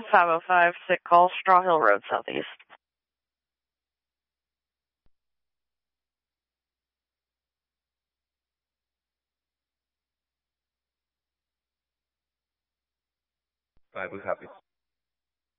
505 Sick Call, Straw Hill Road, Southeast. Right, we have it.